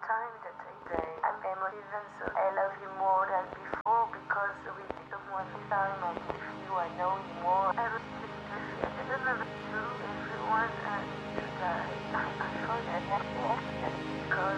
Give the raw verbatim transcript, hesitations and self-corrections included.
time that I say I'm emotive and so I love you more than before because with someone this time I'm with you, I know you more. I was thinking, I don't know.